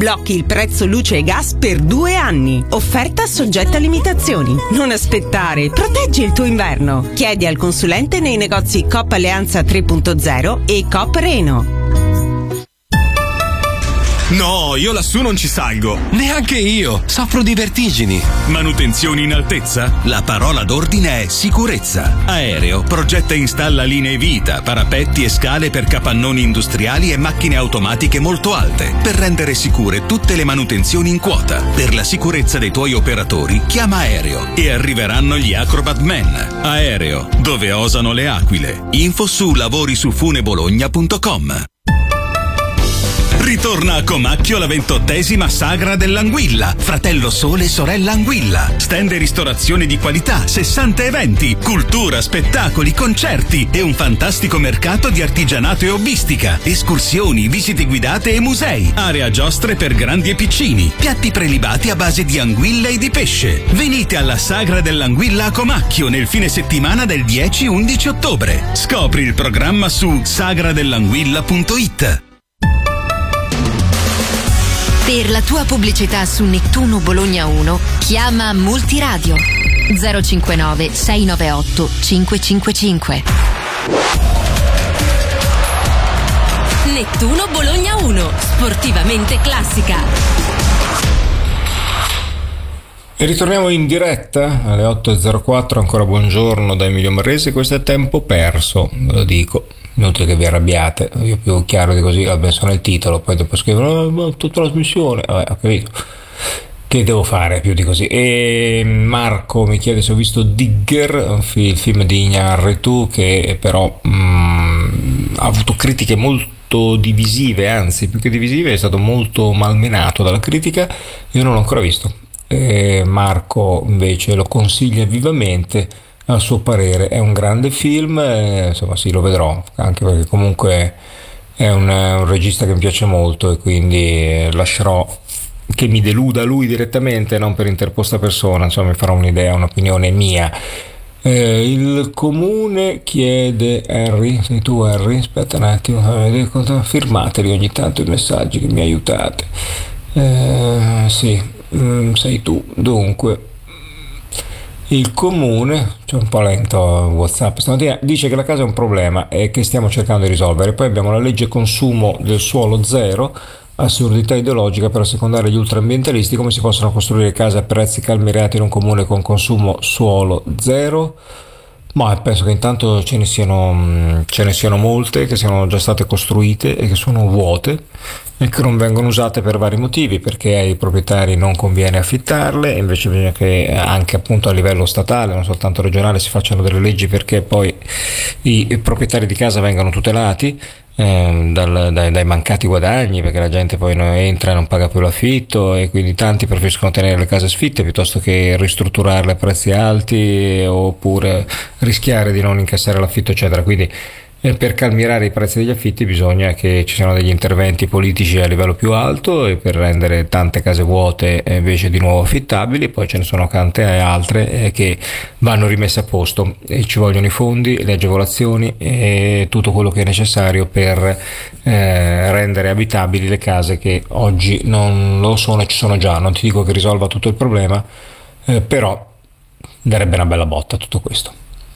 Blocchi il prezzo luce e gas per 2 anni. Offerta soggetta a limitazioni. Non aspettare, proteggi il tuo inverno. Chiedi al consulente nei negozi Coop Alleanza 3.0 e Coop Reno. No, io lassù non ci salgo. Neanche io, soffro di vertigini. Manutenzioni in altezza? La parola d'ordine è sicurezza. Aereo progetta e installa linee vita, parapetti e scale per capannoni industriali e macchine automatiche molto alte, per rendere sicure tutte le manutenzioni in quota. Per la sicurezza dei tuoi operatori, chiama Aereo e arriveranno gli Acrobat Men. Aereo, dove osano le aquile. Info su lavorisufunebologna.com. Ritorna a Comacchio la 28ª Sagra dell'Anguilla. Fratello Sole e sorella Anguilla. Stand e ristorazione di qualità, 60 eventi, cultura, spettacoli, concerti e un fantastico mercato di artigianato e hobbistica. Escursioni, visite guidate e musei. Area giostre per grandi e piccini. Piatti prelibati a base di anguilla e di pesce. Venite alla Sagra dell'Anguilla a Comacchio nel fine settimana del 10-11 ottobre. Scopri il programma su sagradellanguilla.it. Per la tua pubblicità su Nettuno Bologna 1, chiama Multiradio 059 698 555. Nettuno Bologna 1, sportivamente classica. E ritorniamo in diretta alle 8.04, ancora buongiorno da Emilio Marresi. Questo è Tempo Perso, ve lo dico, inutile che vi arrabbiate, io più chiaro di così, vabbè, sono il titolo, poi dopo scrivono tutta trasmissione, vabbè, ho capito, che devo fare più di così. E Marco mi chiede se ho visto Digger, il film di Iñárritu, che però ha avuto critiche molto divisive, anzi più che divisive è stato molto malmenato dalla critica. Io non l'ho ancora visto. Marco invece lo consiglia vivamente, a suo parere è un grande film, insomma sì, lo vedrò, anche perché comunque è un regista che mi piace molto e quindi lascerò che mi deluda lui direttamente, non per interposta persona, insomma mi farò un'idea, un'opinione mia. Il comune chiede, Harry, sei tu Harry? Aspetta un attimo, firmateli ogni tanto i messaggi che mi aiutate. Sì, sei tu. Dunque, il comune, c'è un po' lento WhatsApp stamattina, dice che la casa è un problema e che stiamo cercando di risolvere. Poi abbiamo la legge consumo del suolo zero, assurdità ideologica per assecondare gli ultraambientalisti. Come si possono costruire case a prezzi calmierati in un comune con consumo suolo zero? Ma penso che intanto ce ne siano molte che siano già state costruite e che sono vuote e che non vengono usate per vari motivi, perché ai proprietari non conviene affittarle, e invece bisogna che anche appunto a livello statale, non soltanto regionale, si facciano delle leggi perché poi i proprietari di casa vengano tutelati dai mancati guadagni, perché la gente poi entra e non paga più l'affitto, e quindi tanti preferiscono tenere le case sfitte piuttosto che ristrutturarle a prezzi alti oppure rischiare di non incassare l'affitto, eccetera. Quindi per calmierare i prezzi degli affitti bisogna che ci siano degli interventi politici a livello più alto, e per rendere tante case vuote invece di nuovo affittabili. Poi ce ne sono tante altre che vanno rimesse a posto, e ci vogliono i fondi, le agevolazioni e tutto quello che è necessario per rendere abitabili le case che oggi non lo sono e ci sono già. Non ti dico che risolva tutto il problema, però darebbe una bella botta a tutto questo.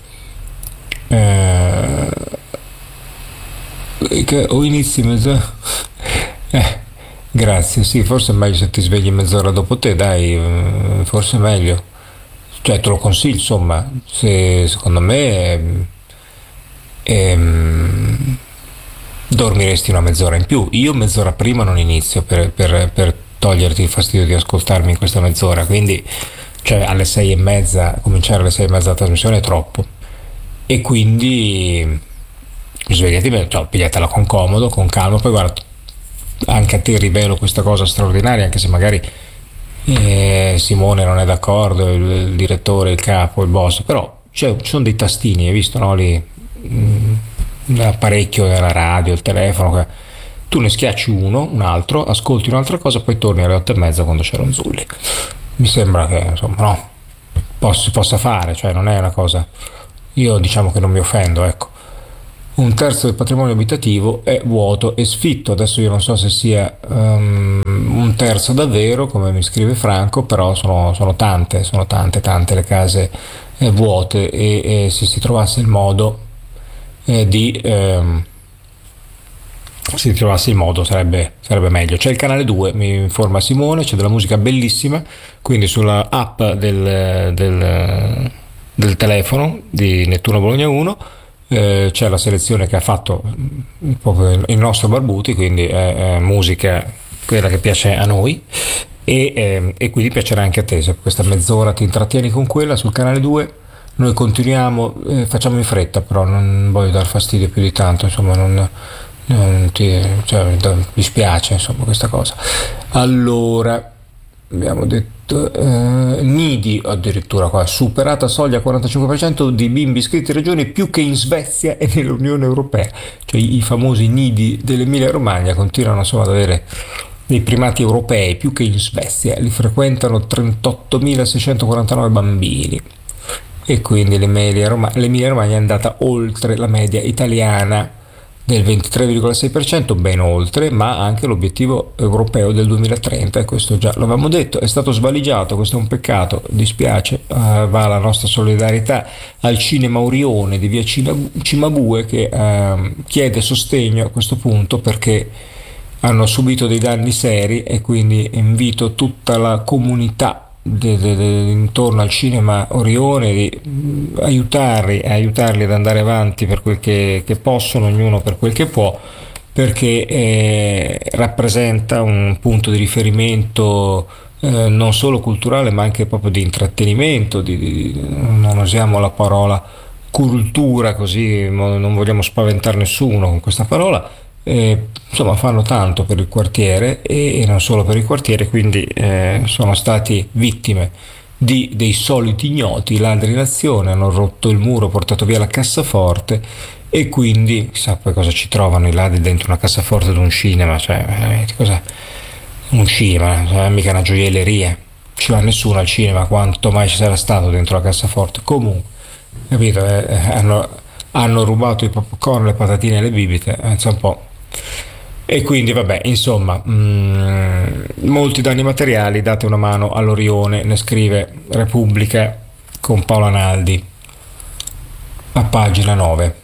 Che o inizi mezz'ora, grazie, sì, forse è meglio se ti svegli mezz'ora dopo te, dai, forse è meglio, cioè te lo consiglio, insomma, se secondo me dormiresti una mezz'ora in più. Io mezz'ora prima non inizio per toglierti il fastidio di ascoltarmi in questa mezz'ora, quindi cioè alle 6:30, cominciare alle 6:30 la trasmissione è troppo, e quindi svegliati bene, cioè, pigliatela con comodo, con calma. Poi guarda, anche a te rivelo questa cosa straordinaria, anche se magari Simone non è d'accordo, il direttore, il capo, il boss, però ci sono dei tastini, hai visto, no? Lì l'apparecchio della radio, il telefono, tu ne schiacci uno, un altro, ascolti un'altra cosa, poi torni alle 8:30 quando c'è Ronzulli. Mi sembra che insomma no, si possa fare, cioè non è una cosa, io diciamo che non mi offendo, ecco. Un terzo del patrimonio abitativo è vuoto e sfitto. Adesso io non so se sia un un terzo davvero, come mi scrive Franco, però sono tante le case vuote, e se si trovasse il modo si trovasse il modo sarebbe meglio. C'è il canale 2, mi informa Simone, c'è della musica bellissima, quindi sulla app del telefono di Nettuno Bologna 1 c'è la selezione che ha fatto proprio il nostro Barbuti, quindi è musica quella che piace a noi, e quindi piacerà anche a te. Se questa mezz'ora ti intrattieni con quella sul canale 2, noi continuiamo, facciamo in fretta, però non voglio dar fastidio più di tanto, insomma, non mi dispiace, insomma, questa cosa. Allora, abbiamo detto nidi, addirittura qua superata soglia 45% di bimbi iscritti in regione, più che in Svezia e nell'Unione Europea, cioè i famosi nidi dell'Emilia Romagna continuano, insomma, ad avere dei primati europei, più che in Svezia, li frequentano 38.649 bambini, e quindi l'Emilia Romagna è andata oltre la media italiana del 23,6%, ben oltre, ma anche l'obiettivo europeo del 2030, e questo già l'avevamo detto, è stato svaligiato, questo è un peccato, dispiace, va la nostra solidarietà al Cinema Orione di via Cimabue, che chiede sostegno a questo punto perché hanno subito dei danni seri, e quindi invito tutta la comunità intorno al Cinema Orione di aiutarli ad andare avanti per quel che possono, ognuno per quel che può, perché rappresenta un punto di riferimento non solo culturale ma anche proprio di intrattenimento, non usiamo la parola cultura così, non vogliamo spaventare nessuno con questa parola. Insomma, fanno tanto per il quartiere e non solo per il quartiere, quindi sono stati vittime dei soliti ignoti, ladri in azione, hanno rotto il muro, portato via la cassaforte, e quindi chissà poi cosa ci trovano i ladri dentro una cassaforte di un cinema, cioè cos'è un cinema, cioè, mica una gioielleria, ci va nessuno al cinema, quanto mai ci sarà stato dentro la cassaforte, comunque, capito, hanno rubato i popcorn, le patatine e le bibite, pensa un po'. E quindi vabbè, insomma, molti danni materiali, date una mano all'Orione, ne scrive Repubblica con Paolo Analdi a pagina 9.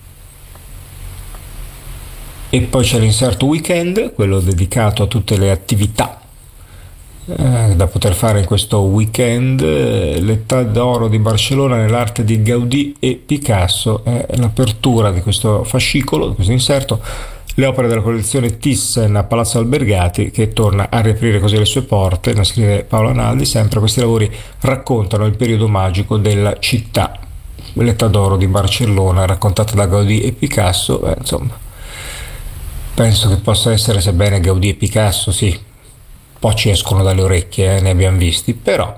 E poi c'è l'inserto weekend, quello dedicato a tutte le attività da poter fare in questo weekend. L'età d'oro di Barcellona nell'arte di Gaudì e Picasso è l'apertura di questo fascicolo, di questo inserto. Le opere della collezione Thyssen a Palazzo Albergati, che torna a riaprire così le sue porte, ne scrive Paolo Analdi. Sempre questi lavori raccontano il periodo magico della città, l'età d'oro di Barcellona raccontata da Gaudì e Picasso. Insomma, penso che possa essere, sebbene Gaudì e Picasso sì, un po' ci escono dalle orecchie, ne abbiamo visti, però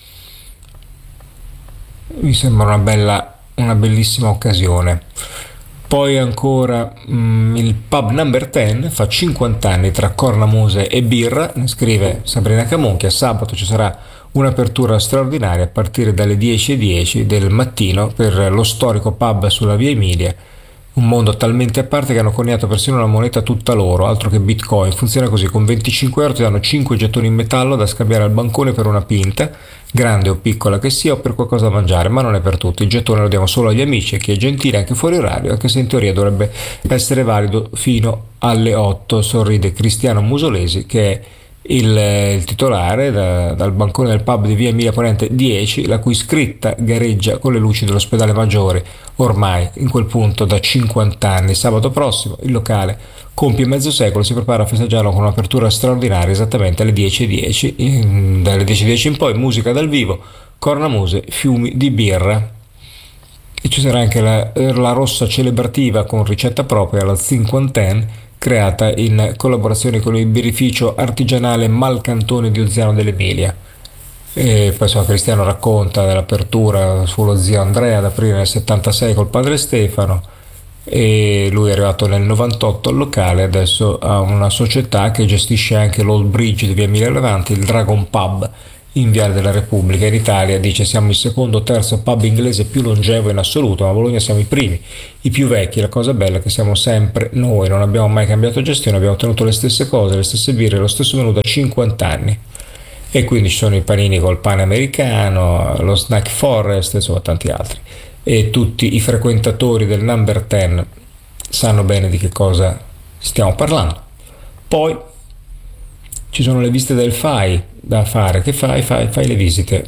mi sembra una bellissima occasione. Poi ancora il pub Number 10 fa 50 anni tra cornamuse e birra, ne scrive Sabrina Camonchia. Sabato ci sarà un'apertura straordinaria a partire dalle 10:10 del mattino per lo storico pub sulla via Emilia, un mondo talmente a parte che hanno coniato persino una moneta tutta loro, altro che Bitcoin. Funziona così: con 25 euro ti danno 5 gettoni in metallo da scambiare al bancone per una pinta, grande o piccola che sia, o per qualcosa da mangiare, ma non è per tutti. Il gettone lo diamo solo agli amici e chi è gentile anche fuori orario, anche se in teoria dovrebbe essere valido fino alle 8, sorride Cristiano Musolesi, che è il titolare dal bancone del pub di via Emilia Ponente 10, la cui scritta gareggia con le luci dell'ospedale Maggiore ormai in quel punto da 50 anni. Sabato prossimo il locale compie mezzo secolo, si prepara a festeggiarlo con un'apertura straordinaria esattamente alle 10:10. Dalle 10:10 in poi musica dal vivo, cornamuse, fiumi di birra, e ci sarà anche la rossa celebrativa con ricetta propria, la Cinquanten, creata in collaborazione con il birrificio artigianale Malcantone di Oziano dell'Emilia. E poi Cristiano racconta dell'apertura sullo zio Andrea ad aprile nel 76 col padre Stefano, e lui è arrivato nel 98 al locale, adesso ha una società che gestisce anche l'Old Bridge di via Emilia Levanti, il Dragon Pub, in Viale della Repubblica. In Italia dice siamo il secondo o terzo pub inglese più longevo in assoluto, ma a Bologna siamo i primi, i più vecchi. La cosa bella è che siamo sempre noi, non abbiamo mai cambiato gestione, abbiamo tenuto le stesse cose, le stesse birre, lo stesso menù da 50 anni. E quindi ci sono i panini col pane americano, lo snack forest, insomma tanti altri. E tutti i frequentatori del number 10 sanno bene di che cosa stiamo parlando. Poi ci sono le visite del FAI da fare. Che fai le visite.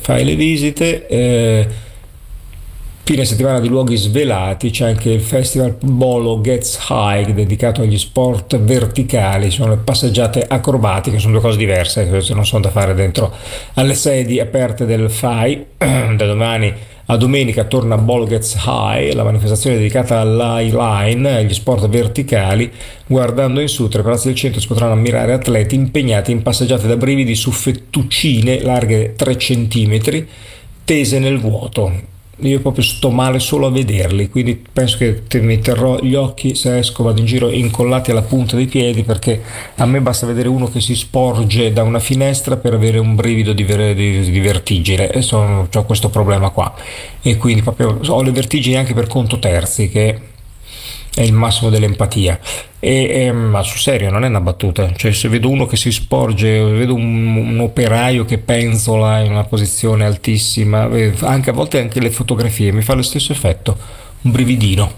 Fine settimana di luoghi svelati, c'è anche il festival Bolo Gets High dedicato agli sport verticali, sono le passeggiate acrobatiche, sono due cose diverse, non sono da fare dentro alle sedi aperte del FAI. Da domani a domenica torna Bolo Gets High, la manifestazione dedicata all'high line, agli sport verticali. Guardando in su, tra i palazzi del centro si potranno ammirare atleti impegnati in passeggiate da brividi su fettuccine larghe 3 centimetri, tese nel vuoto. Io proprio sto male solo a vederli, quindi penso che mi terrò gli occhi, se esco vado in giro, incollati alla punta dei piedi, perché a me basta vedere uno che si sporge da una finestra per avere un brivido di vertigine, e ho questo problema qua, e quindi proprio ho le vertigini anche per conto terzi, che è il massimo dell'empatia. Ma sul serio, non è una battuta, cioè se vedo uno che si sporge, vedo un operaio che penzola in una posizione altissima, anche a volte anche le fotografie mi fa lo stesso effetto, un brividino.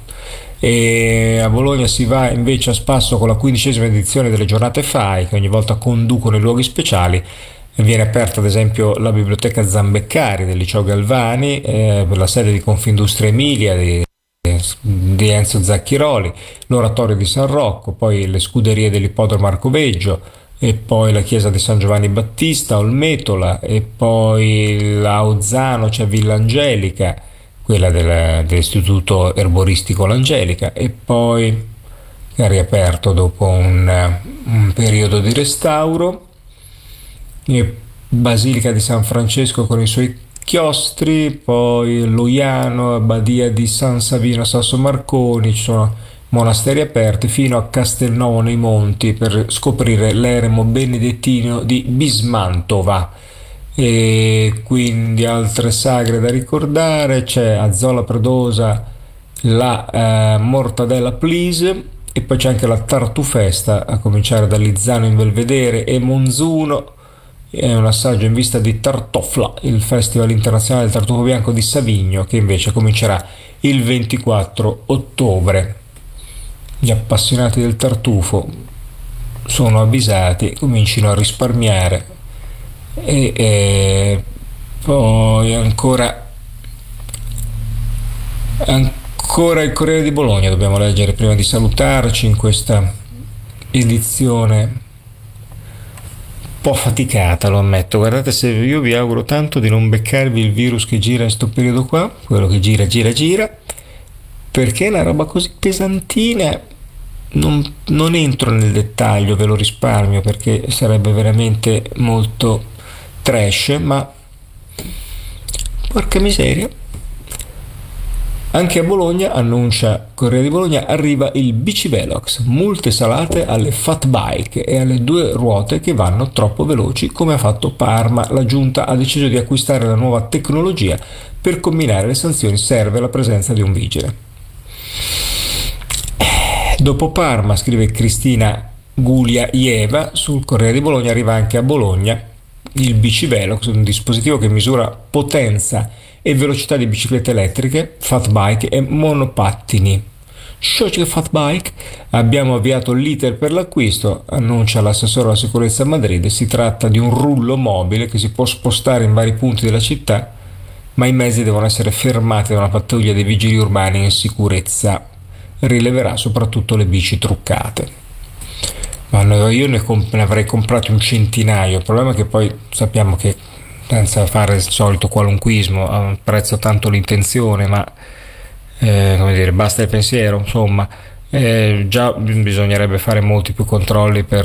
E a Bologna si va invece a spasso con la 15ª edizione delle giornate FAI, che ogni volta conducono i luoghi speciali. Viene aperta ad esempio la biblioteca Zambeccari del liceo Galvani, per la sede di Confindustria Emilia di Enzo Zacchiroli, l'oratorio di San Rocco, poi le scuderie dell'ippodromo Arcoveggio, e poi la chiesa di San Giovanni Battista, Olmetola, e poi a Ozzano c'è Villa Angelica, quella dell'istituto erboristico L'Angelica, e poi che ha riaperto dopo un periodo di restauro, e Basilica di San Francesco con i suoi chiostri, poi Loiano, Abbadia di San Savino, Sasso Marconi, ci sono monasteri aperti, fino a Castelnuovo nei Monti per scoprire l'eremo benedettino di Bismantova. E quindi altre sagre da ricordare, c'è a Zola Predosa la Mortadella Please, e poi c'è anche la Tartufesta, a cominciare da Lizzano in Belvedere e Monzuno. È un assaggio in vista di Tartofla, il Festival Internazionale del Tartufo Bianco di Savigno, che invece comincerà il 24 ottobre. Gli appassionati del tartufo sono avvisati, comincino a risparmiare. E poi ancora il Corriere di Bologna dobbiamo leggere prima di salutarci in questa edizione un po' faticata, lo ammetto. Guardate, se io vi auguro tanto di non beccarvi il virus che gira in sto periodo qua, quello che gira, perché è una roba così pesantina. Non entro nel dettaglio, ve lo risparmio perché sarebbe veramente molto trash, ma porca miseria. Anche a Bologna, annuncia Corriere di Bologna, arriva il bicivelox, multe salate alle fat bike e alle 2 ruote che vanno troppo veloci, come ha fatto Parma. La giunta ha deciso di acquistare la nuova tecnologia per combinare le sanzioni, serve la presenza di un vigile. Dopo Parma, scrive Cristina Gugliaieva sul Corriere di Bologna, arriva anche a Bologna il bicivelox, un dispositivo che misura potenza e velocità di biciclette elettriche, fat bike e monopattini. Scioci fat bike, abbiamo avviato l'iter per l'acquisto, annuncia l'assessore alla sicurezza a Madrid. Si tratta di un rullo mobile che si può spostare in vari punti della città, ma i mezzi devono essere fermati da una pattuglia dei vigili urbani in sicurezza. Rileverà soprattutto le bici truccate. Ma io ne avrei comprati un centinaio. Il problema è che poi sappiamo che, senza fare il solito qualunquismo, a un prezzo tanto l'intenzione, ma come dire, basta il pensiero, insomma. Già bisognerebbe fare molti più controlli per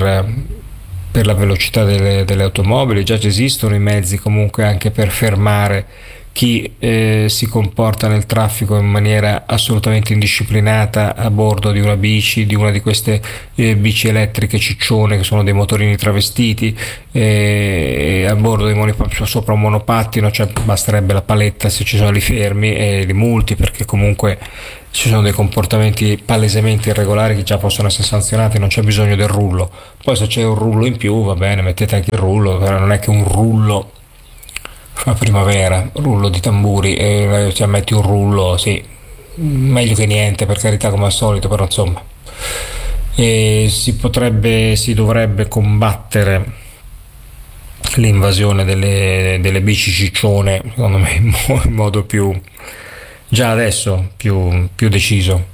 la velocità delle automobili. Già ci esistono i mezzi comunque anche per fermare chi si comporta nel traffico in maniera assolutamente indisciplinata a bordo di una bici, di una di queste bici elettriche ciccione che sono dei motorini travestiti, a bordo sopra un monopattino, cioè basterebbe la paletta se ci sono li fermi e li multi, perché comunque ci sono dei comportamenti palesemente irregolari che già possono essere sanzionati, non c'è bisogno del rullo. Poi se c'è un rullo in più va bene, mettete anche il rullo, però non è che un rullo fa primavera, rullo di tamburi, cioè metti un rullo, sì, meglio che niente, per carità, come al solito, però insomma si dovrebbe combattere l'invasione delle bici ciccione, secondo me in modo più, già adesso più deciso.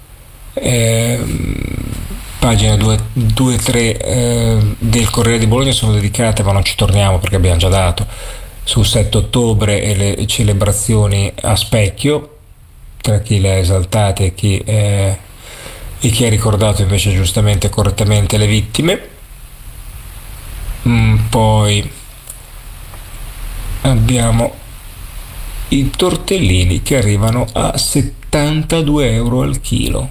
Pagina 2 3 del Corriere di Bologna sono dedicate, ma non ci torniamo perché abbiamo già dato, su 7 ottobre e le celebrazioni a specchio, tra chi le ha esaltate e chi ha ricordato invece giustamente e correttamente le vittime. Poi abbiamo i tortellini che arrivano a 72 euro al chilo.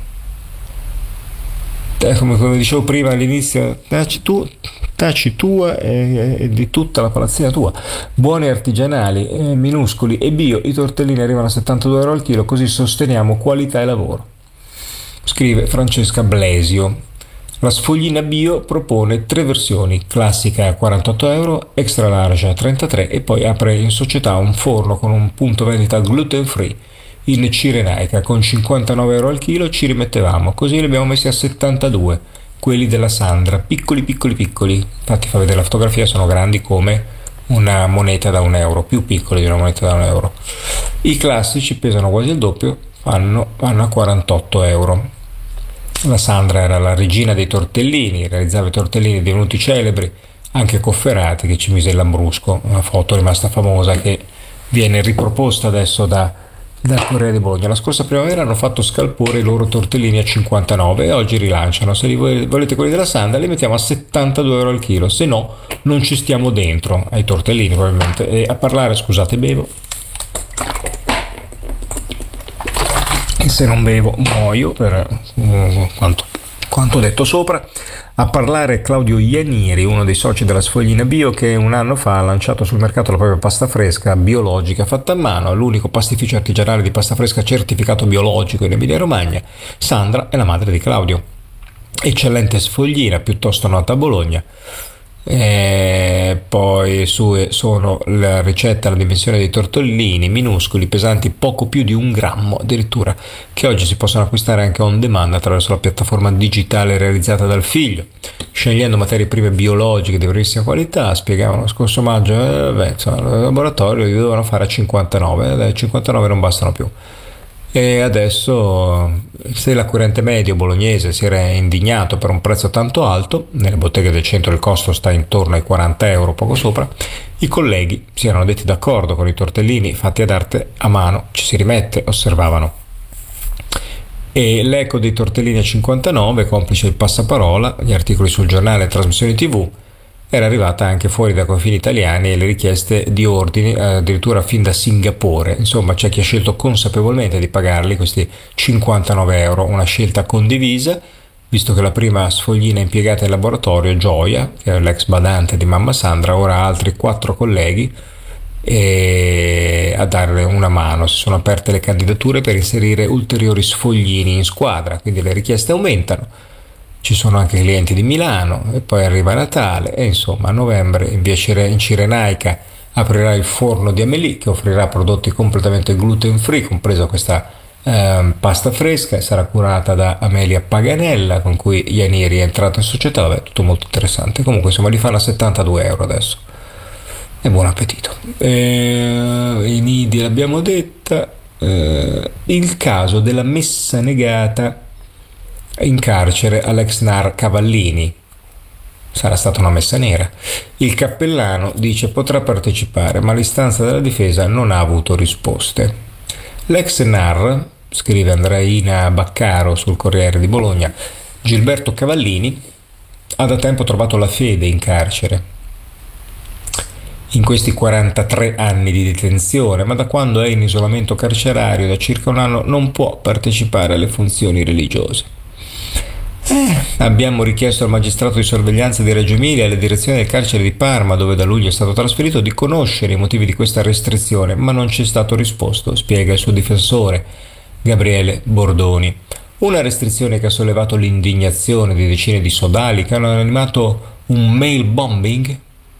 Come dicevo prima all'inizio, taci tua e di tutta la palazzina tua. Buoni, artigianali, minuscoli e bio, i tortellini arrivano a 72 euro al chilo, così sosteniamo qualità e lavoro. Scrive Francesca Blesio. La sfoglina bio propone 3 versioni: classica a 48 euro, extra large a 33 e poi apre in società un forno con un punto vendita gluten free in Cirenaica con 59 euro al chilo. Ci rimettevamo, così li abbiamo messi a 72, quelli della Sandra, piccoli, infatti fa vedere la fotografia, sono grandi come una moneta da €1, più piccoli di una moneta da €1. I classici pesano quasi il doppio, vanno a 48 euro. La Sandra era la regina dei tortellini, realizzava i tortellini divenuti celebri, anche Cofferati che ci mise il lambrusco, una foto rimasta famosa che viene riproposta adesso dal Corriere di Bologna. La scorsa primavera hanno fatto scalpore i loro tortellini a 59 e oggi rilanciano. Se li volete quelli della Sandra li mettiamo a 72 euro al chilo, se no non ci stiamo dentro ai tortellini probabilmente. E a parlare, scusate, bevo, e se non bevo muoio per quanto detto sopra. A parlare Claudio Ianieri, uno dei soci della Sfoglina Bio, che un anno fa ha lanciato sul mercato la propria pasta fresca biologica fatta a mano. È l'unico pastificio artigianale di pasta fresca certificato biologico in Emilia Romagna. Sandra è la madre di Claudio. Eccellente sfoglina, piuttosto nota a Bologna. Poi sono la ricetta, la dimensione dei tortellini minuscoli, pesanti poco più di 1 grammo addirittura, che oggi si possono acquistare anche on demand attraverso la piattaforma digitale realizzata dal figlio, scegliendo materie prime biologiche di primissima qualità. Spiegavano lo scorso maggio, il laboratorio li dovevano fare a 59, 59 non bastano più. E adesso, se l'acquirente medio bolognese si era indignato per un prezzo tanto alto, nelle botteghe del centro il costo sta intorno ai 40 euro, poco sopra, i colleghi si erano detti d'accordo con i tortellini fatti ad arte a mano, ci si rimette, osservavano. E l'eco dei tortellini a 59, complice il passaparola, gli articoli sul giornale e le trasmissioni TV, era arrivata anche fuori dai confini italiani e le richieste di ordini addirittura fin da Singapore. Insomma, c'è chi ha scelto consapevolmente di pagarli questi 59 euro, una scelta condivisa, visto che la prima sfoglina impiegata in laboratorio, Gioia, che è l'ex badante di mamma Sandra, ora ha altri 4 colleghi a darle una mano. Si sono aperte le candidature per inserire ulteriori sfoglini in squadra, quindi le richieste aumentano. Ci sono anche clienti di Milano e poi arriva Natale e insomma a novembre in Cirenaica aprirà il forno di Amélie, che offrirà prodotti completamente gluten free, compresa questa pasta fresca, e sarà curata da Amelia Paganella, con cui Ianieri è entrato in società. Vabbè, tutto molto interessante. Comunque insomma li fanno a 72 euro adesso e buon appetito. I nidi l'abbiamo detta. Il caso della messa negata in carcere all'ex NAR Cavallini. Sarà stata una messa nera. Il cappellano dice potrà partecipare, ma l'istanza della difesa non ha avuto risposte. L'ex NAR, scrive Andreina Baccaro sul Corriere di Bologna, Gilberto Cavallini ha da tempo trovato la fede in carcere. in questi 43 anni di detenzione, ma da quando è in isolamento carcerario da circa un anno non può partecipare alle funzioni religiose. Abbiamo richiesto al magistrato di sorveglianza di Reggio Emilia e alle direzioni del carcere di Parma, dove da luglio è stato trasferito, di conoscere i motivi di questa restrizione, ma non ci è stato risposto, spiega il suo difensore Gabriele Bordoni. Una restrizione che ha sollevato l'indignazione di decine di sodali che hanno animato un mail bomb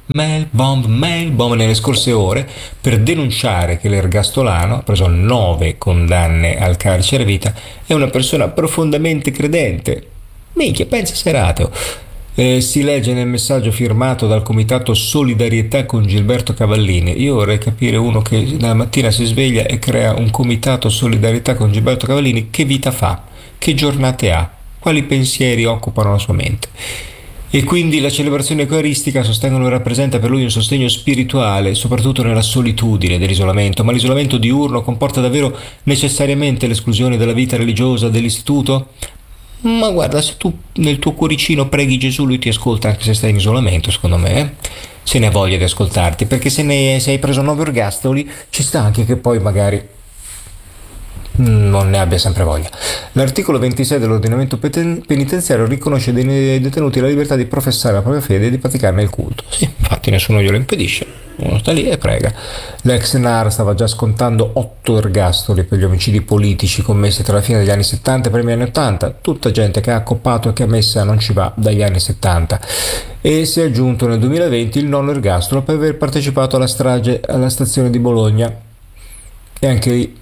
nelle scorse ore per denunciare che l'ergastolano ha preso 9 condanne al carcere vita, è una persona profondamente credente. Minchia, pensa se era ateo. Si legge nel messaggio firmato dal comitato Solidarietà con Gilberto Cavallini. Io vorrei capire uno che la mattina si sveglia e crea un comitato Solidarietà con Gilberto Cavallini, che vita fa, che giornate ha, quali pensieri occupano la sua mente. E quindi la celebrazione eucaristica, sostengono, rappresenta per lui un sostegno spirituale, soprattutto nella solitudine dell'isolamento. Ma l'isolamento diurno comporta davvero necessariamente l'esclusione dalla vita religiosa dell'istituto? Ma guarda, se tu nel tuo cuoricino preghi Gesù, lui ti ascolta anche se stai in isolamento, secondo me. Se ne ha voglia di ascoltarti, perché se hai preso 9 ergastoli, ci sta anche che poi magari non ne abbia sempre voglia. L'articolo 26 dell'ordinamento penitenziario riconosce ai detenuti la libertà di professare la propria fede e di praticarne il culto. Sì, infatti nessuno glielo impedisce. Uno sta lì e prega. L'ex NAR stava già scontando 8 ergastoli per gli omicidi politici commessi tra la fine degli anni 70 e i primi anni 80. Tutta gente che ha accoppato e che a messa non ci va dagli anni 70. E si è aggiunto nel 2020 il 9° ergastolo per aver partecipato alla strage alla stazione di Bologna. E anche lì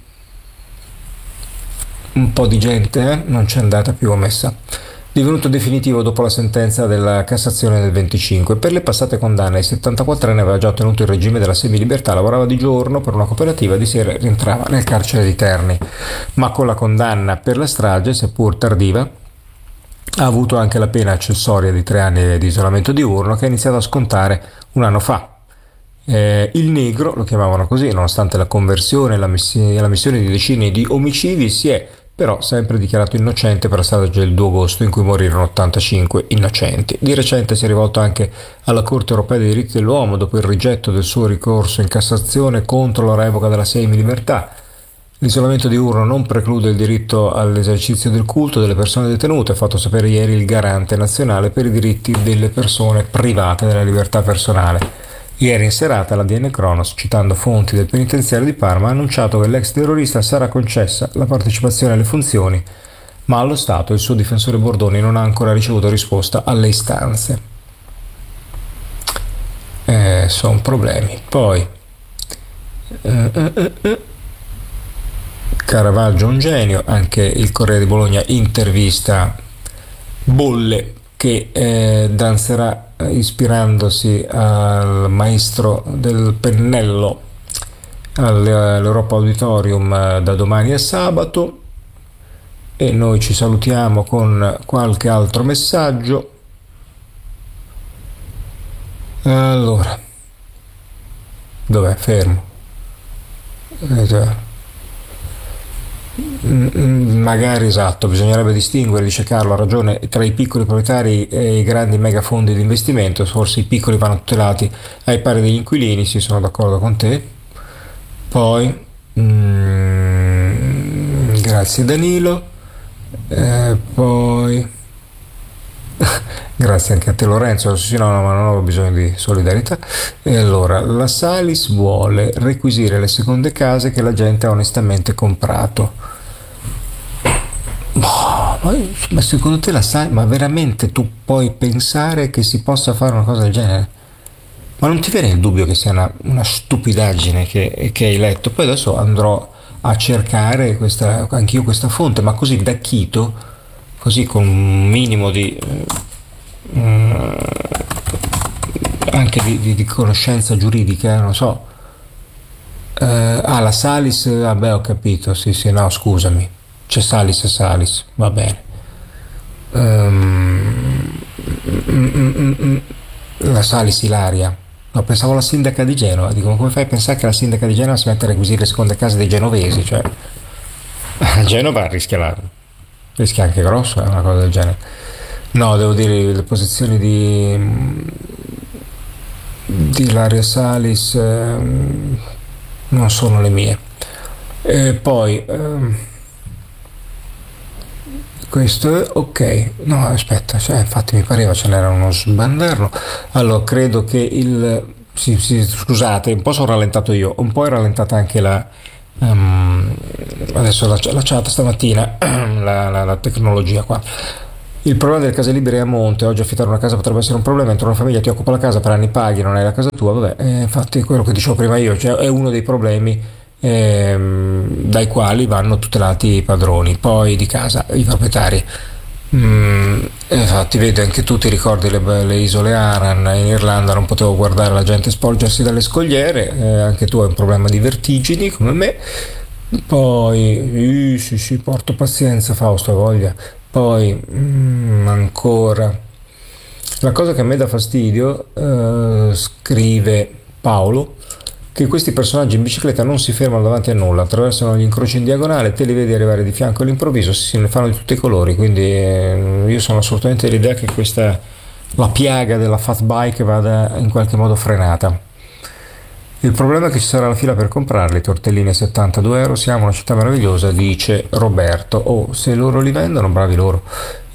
un po' di gente non c'è andata più a messa. Divenuto definitivo dopo la sentenza della Cassazione del 25. Per le passate condanne, il 74enne aveva già ottenuto il regime della semilibertà, lavorava di giorno per una cooperativa, di sera rientrava nel carcere di Terni. Ma con la condanna per la strage, seppur tardiva, ha avuto anche la pena accessoria di 3 anni di isolamento diurno che ha iniziato a scontare un anno fa. Il negro, lo chiamavano così, nonostante la conversione e la missione di decine di omicidi, si è però sempre dichiarato innocente per la strage del 2 agosto in cui morirono 85 innocenti. Di recente si è rivolto anche alla Corte Europea dei Diritti dell'Uomo dopo il rigetto del suo ricorso in Cassazione contro la revoca della semilibertà. L'isolamento diurno non preclude il diritto all'esercizio del culto delle persone detenute, ha fatto sapere ieri il Garante nazionale per i diritti delle persone private della libertà personale. Ieri in serata l'ADN Cronos, citando fonti del penitenziario di Parma, ha annunciato che l'ex terrorista sarà concessa la partecipazione alle funzioni, ma allo Stato il suo difensore Bordoni non ha ancora ricevuto risposta alle istanze. Sono problemi. Poi Caravaggio un genio, anche il Corriere di Bologna intervista Bolle che danzerà ispirandosi al maestro del pennello all'Europa Auditorium da domani a sabato. E noi ci salutiamo con qualche altro messaggio. Allora, dov'è? Fermo. Magari, esatto, bisognerebbe distinguere, dice Carlo, ha ragione, tra i piccoli proprietari e i grandi megafondi di investimento. Forse i piccoli vanno tutelati ai pari degli inquilini, sì, sono d'accordo con te. Poi grazie Danilo. Poi grazie anche a te Lorenzo, sì, no, ma non ho bisogno di solidarietà. E allora, la Salis vuole requisire le seconde case che la gente ha onestamente comprato. Ma secondo te la Salis, ma veramente tu puoi pensare che si possa fare una cosa del genere? Ma non ti viene il dubbio che sia una stupidaggine che hai letto? Poi adesso andrò a cercare anch'io questa fonte, ma così da chito, così con un minimo di anche di conoscenza giuridica, non so. La Salis, vabbè, ho capito, sì, no, scusami, c'è Salis e Salis, va bene. La Salis Ilaria, no, pensavo alla sindaca di Genova, dico, come fai a pensare che la sindaca di Genova si mette a requisire le seconde case dei genovesi? Cioè, Genova rischia anche grosso, una cosa del genere. No, devo dire, le posizioni di Ilaria Salis non sono le mie. E poi questo è ok. No, aspetta, infatti mi pareva ce n'era uno sbanderno. Allora, credo che sì, scusate, un po' sono rallentato io, un po' è rallentata anche adesso la chat stamattina, la tecnologia qua. Il problema delle case libere è a monte. Oggi affittare una casa potrebbe essere un problema. Entro una famiglia ti occupa la casa, per anni paghi, non hai la casa tua. Vabbè, infatti è quello che dicevo prima io, cioè è uno dei problemi dai quali vanno tutelati i padroni poi di casa, i proprietari. Infatti vedi, anche tu ti ricordi le isole Aran in Irlanda, non potevo guardare la gente sporgersi dalle scogliere, anche tu hai un problema di vertigini come me. Poi sì, porto pazienza, Fausto, voglia. Poi ancora la cosa che a me dà fastidio, scrive Paolo, che questi personaggi in bicicletta non si fermano davanti a nulla, attraversano gli incroci in diagonale, te li vedi arrivare di fianco all'improvviso, si ne fanno di tutti i colori. Quindi io sono assolutamente dell'idea che la piaga della fat bike vada in qualche modo frenata. Il problema è che ci sarà la fila per comprarli, tortellini a 72 euro, siamo una città meravigliosa, dice Roberto. Se loro li vendono, bravi loro.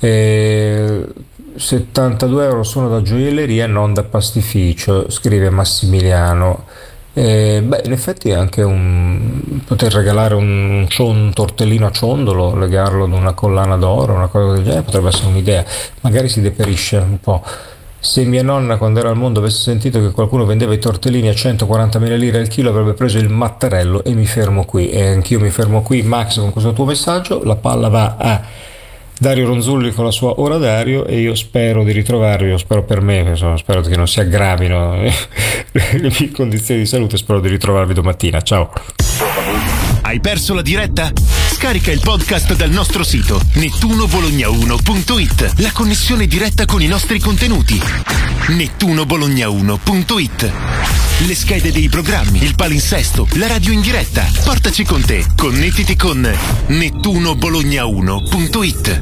72 euro sono da gioielleria, non da pastificio, scrive Massimiliano. In effetti anche poter regalare un tortellino a ciondolo, legarlo ad una collana d'oro, una cosa del genere, potrebbe essere un'idea. Magari si deperisce un po'. Se mia nonna, quando era al mondo, avesse sentito che qualcuno vendeva i tortellini a 140.000 lire al chilo, avrebbe preso il mattarello. E mi fermo qui, e anch'io mi fermo qui, Max, con questo tuo messaggio. La palla va a Dario Ronzulli con la sua Ora Dario, e io spero di ritrovarvi, spero per me, spero che non si aggravino le mie condizioni di salute, spero di ritrovarvi domattina. Ciao. Hai perso la diretta? Scarica il podcast dal nostro sito nettunobologna1.it. La connessione diretta con i nostri contenuti. nettunobologna1.it. Le schede dei programmi, il palinsesto, la radio in diretta. Portaci con te. Connettiti con nettunobologna1.it.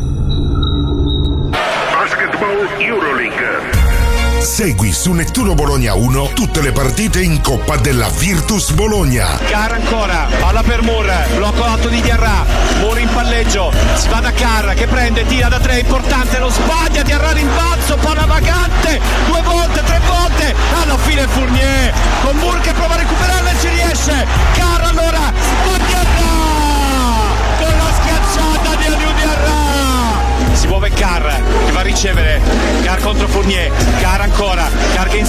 Basketball Euroleague. Segui su Nettuno Bologna 1 tutte le partite in Coppa della Virtus Bologna. Carr ancora, palla per Moore, blocco alto di Diarra, Moore in palleggio, si va da Carr che prende, tira da 3, importante, lo sbaglia, Diarra rimbalzo, palla vagante, 2 volte, 3 volte, alla fine Fournier, con Moore che prova a recuperarla e ci riesce, Carr allora, Diarra, con la schiacciata di Aliou Diarra. Si muove Carr che va a ricevere, Carr contro Fournier, Carr ancora, Carr che